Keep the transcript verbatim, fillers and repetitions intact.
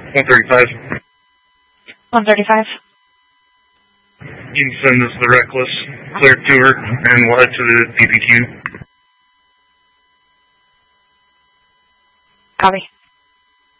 one thirty-five. one thirty-five. You can send us the Reckless, clear to her, and we'll head to the D P Q. Copy.